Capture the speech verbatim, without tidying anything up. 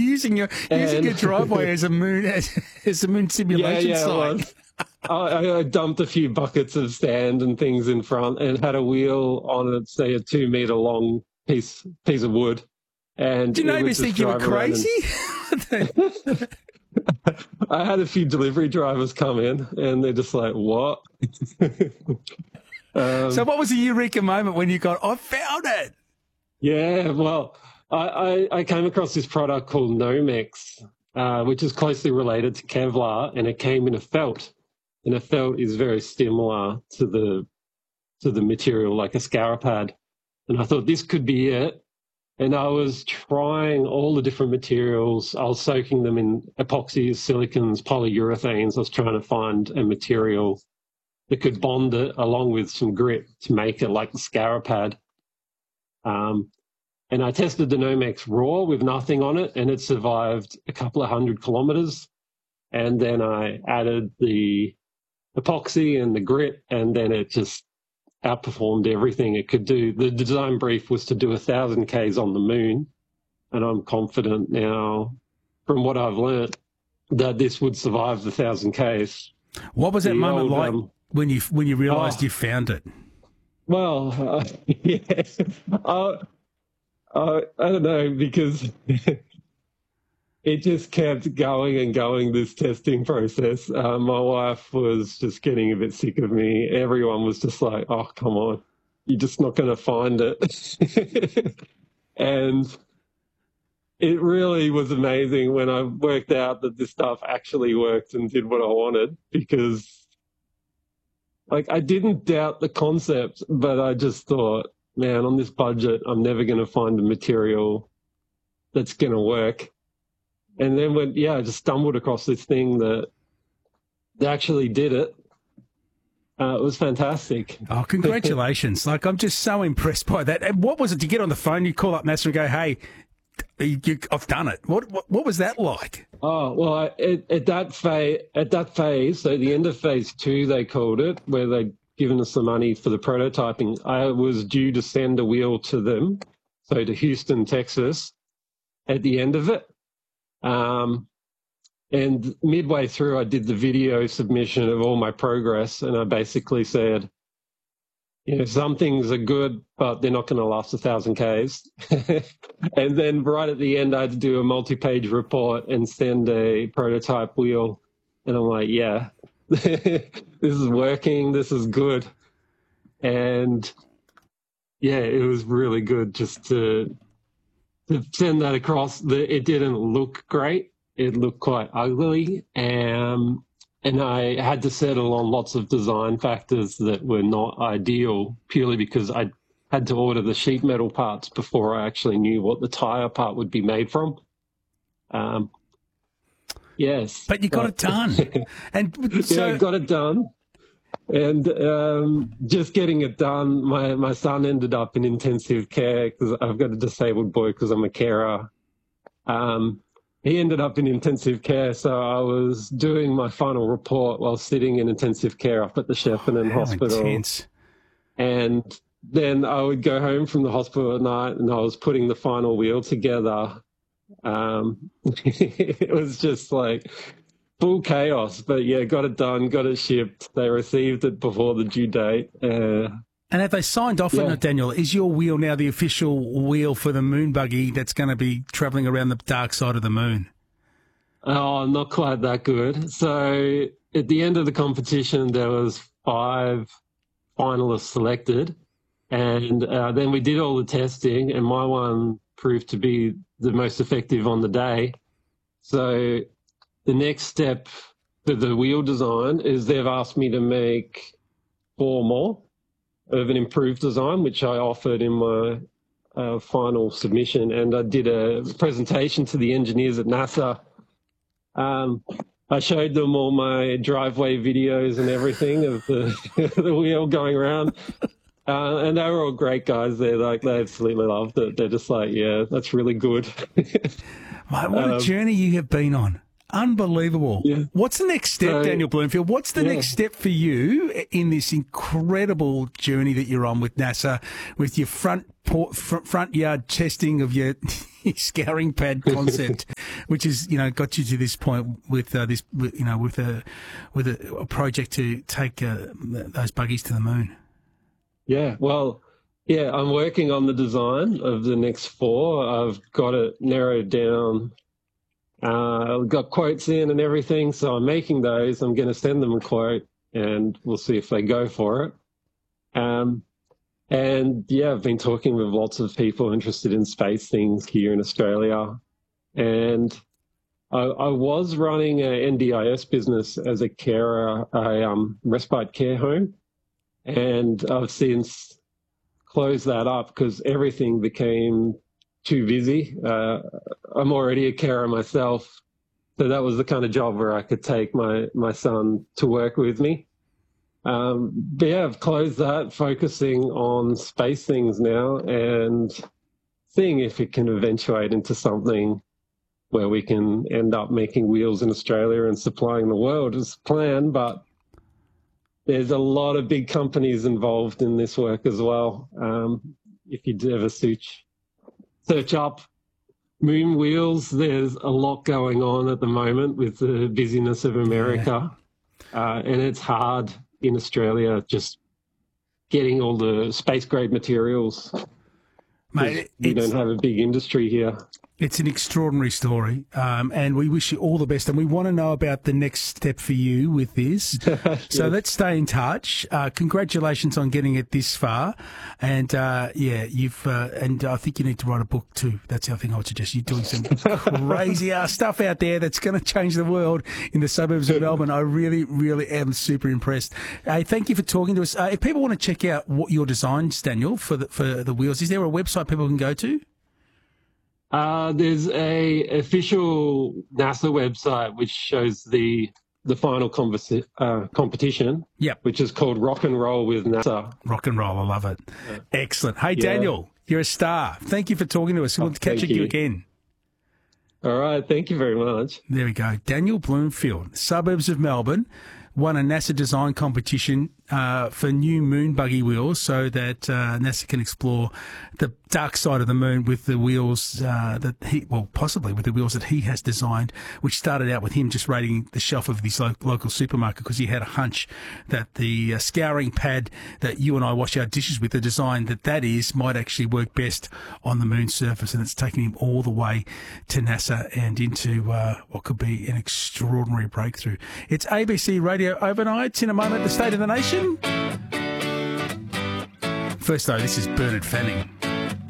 using your And- using your driveway as a moon as, as a moon simulation yeah, yeah, site. it was. I, I dumped a few buckets of sand and things in front and had a wheel on it, say a two meter long piece piece of wood. And Do your it would neighbours just think you were drive around crazy? and- I had a few delivery drivers come in and they're just like, what? um, So what was the eureka moment when you got, I found it? yeah, well, I, I, I came across this product called Nomex, uh, which is closely related to Kevlar, and it came in a felt. And a felt is very similar to the to the material like a Scarapad. And I thought this could be it. And I was trying all the different materials. I was soaking them in epoxies, silicons, polyurethanes. I was trying to find a material that could bond it along with some grit to make it like the Scarapad. Um, and I tested the Nomex raw with nothing on it, and it survived a couple of hundred kilometers. And then I added the epoxy and the grit, and then it just outperformed everything it could do. The design brief was to do a thousand Ks on the moon, and I'm confident now, from what I've learnt, that this would survive the thousand Ks. What was that The moment old, like um, when you when you realised oh. you found it? Well, uh, yeah, uh, uh, I don't know, because it just kept going and going, this testing process. Uh, my wife was just getting a bit sick of me. Everyone was just like, oh, come on, you're just not going to find it. And it really was amazing when I worked out that this stuff actually worked and did what I wanted, because like I didn't doubt the concept, but I just thought, man, on this budget, I'm never going to find a material that's going to work. And then when, yeah, I just stumbled across this thing that they actually did it. Uh, it was fantastic. Oh, congratulations. Like, I'm just so impressed by that. And what was it to get on the phone? You call up NASA and go, hey, you, you, I've done it. What, what what was that like? Oh, well, I, at, at, that phase, at that phase, so the end of phase two, they called it, where they'd given us the money for the prototyping, I was due to send a wheel to them, so to Houston, Texas, at the end of it. Um, and midway through, I did the video submission of all my progress, and I basically said, you know, some things are good, but they're not going to last a thousand Ks. And then right at the end, I had to do a multi-page report and send a prototype wheel. And I'm like, yeah, this is working. This is good. And yeah, it was really good just to to send that across. The, it didn't look great. It looked quite ugly. Um, and I had to settle on lots of design factors that were not ideal, purely because I had to order the sheet metal parts before I actually knew what the tire part would be made from. Um, yes. But you got it done. And so, yeah, got it done. And um, just getting it done, my, my son ended up in intensive care because I've got a disabled boy because I'm a carer. Um, he ended up in intensive care, so I was doing my final report while sitting in intensive care up at the Shepparton how Hospital. intense. And then I would go home from the hospital at night and I was putting the final wheel together. Um, it was just like full chaos, but yeah, got it done, got it shipped. They received it before the due date. Uh, And have they signed off Yeah. on it, Daniel? Is your wheel now the official wheel for the moon buggy that's going to be travelling around the dark side of the moon? oh, not quite that good. So at the end of the competition, there was five finalists selected. And uh, then we did all the testing, and my one proved to be the most effective on the day. So the next step for the wheel design is they've asked me to make four more of an improved design, which I offered in my uh, final submission. And I did a presentation to the engineers at NASA. Um, I showed them all my driveway videos and everything of the, the wheel going around. Uh, and they were all great guys. They're like, they absolutely loved it. They're just like, yeah, that's really good. Mate, what a Um, journey you have been on. Unbelievable. Yeah. What's the next step, So- Daniel Bloomfield? What's the Yeah. next step for you in this incredible journey that you're on with NASA, with your front por- fr- front yard testing of your scouring pad concept? which is, you know, got you to this point with uh, this, with, you know, with a with a, a project to take uh, those buggies to the moon. Yeah, well, yeah, I'm working on the design of the next four. I've got it narrowed down. Uh, I've got quotes in and everything, so I'm making those. I'm going to send them a quote, and we'll see if they go for it. Um, and yeah, I've been talking with lots of people interested in space things here in Australia. And I, I was running an N D I S business as a carer, a um, respite care home. And I've since closed that up because everything became too busy. Uh, I'm already a carer myself. So that was the kind of job where I could take my, my son to work with me. Um, but yeah, I've closed that, focusing on space things now and seeing if it can eventuate into something where we can end up making wheels in Australia and supplying the world as planned. But there's a lot of big companies involved in this work as well. Um, if you ever search, search up moon wheels, there's a lot going on at the moment with the busyness of America. Yeah. Uh, and it's hard in Australia just getting all the space-grade materials. Mate, we don't have a big industry here. It's an extraordinary story, um, and we wish you all the best. And we want to know about the next step for you with this. Yes. So let's stay in touch. Uh, congratulations on getting it this far. And uh, yeah, you've uh, and I think you need to write a book too. That's the other thing I would suggest. You're doing some crazy ass stuff out there that's going to change the world in the suburbs of Melbourne. I really, really am super impressed. Hey, thank you for talking to us. Uh, if people want to check out what your designs, Daniel, for the for the wheels, is there a website people can go to? Uh, there's a official NASA website which shows the the final conversi- uh, competition. Yep. Which is called Rock and Roll with NASA. Rock and Roll, I love it. Yeah. Excellent. Hey, Yeah. Daniel, you're a star. Thank you for talking to us. We'll Oh, catch thank you you. again. All right. Thank you very much. There we go. Daniel Bloomfield, suburbs of Melbourne, won a NASA design competition uh, for new moon buggy wheels so that uh, NASA can explore the dark side of the moon with the wheels uh, that he, well, possibly with the wheels that he has designed, which started out with him just raiding the shelf of his lo- local supermarket because he had a hunch that the uh, scouring pad that you and I wash our dishes with, the design that that is, might actually work best on the moon's surface. And it's taken him all the way to NASA and into uh, what could be an extraordinary breakthrough. It's A B C Radio Overnight. In a moment, the State of the Nation. First, though, this is Bernard Fanning.